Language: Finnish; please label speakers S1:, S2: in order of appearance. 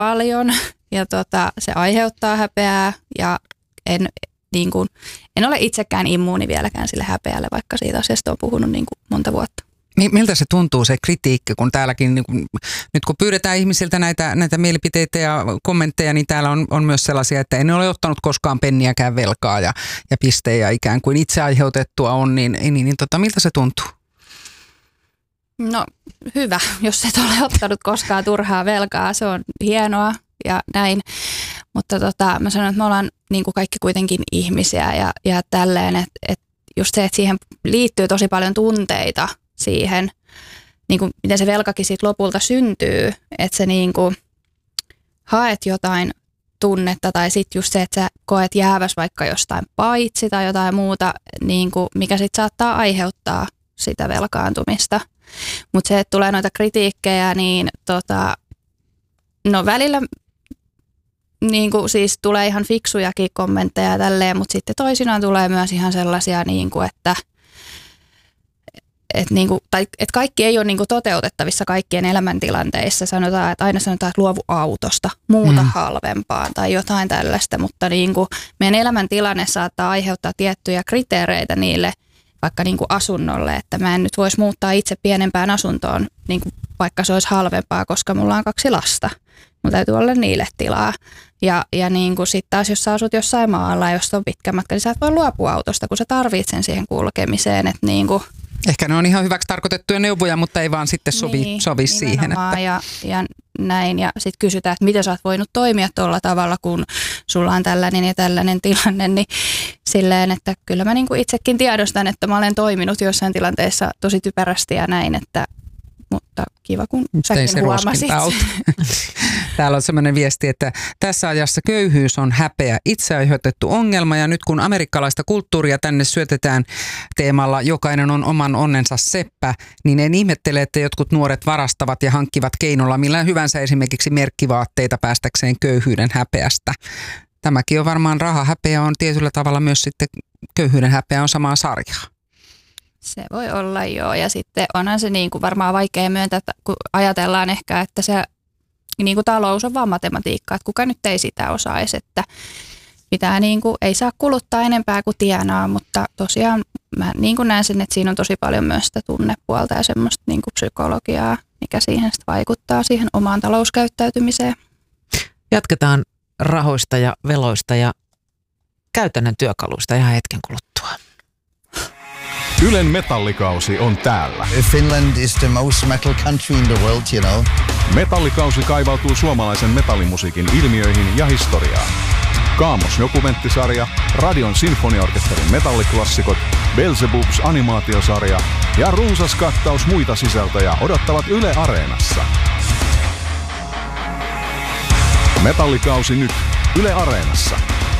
S1: paljon ja se aiheuttaa häpeää ja en ole itsekään immuuni vieläkään sille häpeälle, vaikka siitä asiasta on puhunut niin kuin monta vuotta.
S2: Miltä se tuntuu se kritiikki, kun täälläkin, nyt kun pyydetään ihmisiltä näitä mielipiteitä ja kommentteja, niin täällä on myös sellaisia, että en ole ottanut koskaan penniäkään velkaa ja pistejä ikään kuin itse aiheutettua on, niin miltä se tuntuu?
S1: No hyvä, jos et ole ottanut koskaan turhaa velkaa, se on hienoa ja näin, mutta mä sanon, että me ollaan niin kuin kaikki kuitenkin ihmisiä ja tälleen, että just se, että siihen liittyy tosi paljon tunteita siihen, niin kuin miten se velkakin siitä lopulta syntyy, että sä niin kuin haet jotain tunnetta tai sitten just se, että sä koet jääväs vaikka jostain paitsi tai jotain muuta, niin kuin, mikä sitten saattaa aiheuttaa sitä velkaantumista. Mutta se, että tulee noita kritiikkejä, niin no välillä niin kuin, siis tulee ihan fiksujakin kommentteja tälleen, mutta sitten toisinaan tulee myös ihan sellaisia, niin kuin, että kaikki ei ole niin kuin toteutettavissa kaikkien elämäntilanteissa. Aina sanotaan, että luovu autosta, muuta halvempaa tai jotain tällaista, mutta niin kuin meidän elämäntilanne saattaa aiheuttaa tiettyjä kriteereitä niille vaikka niin kuin asunnolle, että mä en nyt voisi muuttaa itse pienempään asuntoon, niin kuin vaikka se olisi halvempaa, koska mulla on 2 lasta. Mulla täytyy olla niille tilaa. Ja niin kuin sitten taas, jos sä asut jossain maalla ja jos on pitkä matka, niin sä et voi luopua autosta, kun sä tarvitset sen siihen kulkemiseen. Että niin kuin
S2: ehkä ne on ihan hyväksi tarkoitettuja neuvoja, mutta ei vaan sitten sovi siihen.
S1: Että ja näin. Ja sitten kysytään, että miten sä oot voinut toimia tuolla tavalla, kun sulla on tällainen ja tällainen tilanne. Niin silleen, että kyllä mä niin kuin itsekin tiedostan, että mä olen toiminut jossain tilanteessa tosi typerästi ja näin, mutta kiva, kun säkin huomasit.
S2: Täällä on sellainen viesti, että tässä ajassa köyhyys on häpeä, itse aiheutettu ongelma ja nyt kun amerikkalaista kulttuuria tänne syötetään teemalla jokainen on oman onnensa seppä, niin en ihmettele, että jotkut nuoret varastavat ja hankkivat keinolla millä hyvänsä esimerkiksi merkkivaatteita päästäkseen köyhyyden häpeästä. Tämäkin on varmaan häpeä on tietyllä tavalla myös sitten köyhyyden häpeä on samaa sarjaa.
S1: Se voi olla joo, ja sitten onhan se niin kuin varmaan vaikea myöntää, kun ajatellaan ehkä, että se niin kuin talous on vaan matematiikkaa, että kuka nyt ei sitä osaisi, että pitää niin kuin, ei saa kuluttaa enempää kuin tienaa, mutta tosiaan mä niin kuin näen sen, että siinä on tosi paljon myös sitä tunnepuolta ja semmoista niin kuin psykologiaa, mikä siihen sitten vaikuttaa siihen omaan talouskäyttäytymiseen.
S3: Jatketaan rahoista ja veloista ja käytännön työkaluista ihan hetken kuluttua.
S4: Ylen metallikausi on täällä.
S5: Finland is the most metal country in the world, you know.
S4: Metallikausi kaivautuu suomalaisen metallimusiikin ilmiöihin ja historiaan. Kaamos-dokumenttisarja, Radion sinfoniaorkesterin metalliklassikot, Beelzebubs animaatiosarja ja runsas kattaus muita sisältöjä odottavat Yle Areenassa. Metallikausi nyt Yle Areenassa.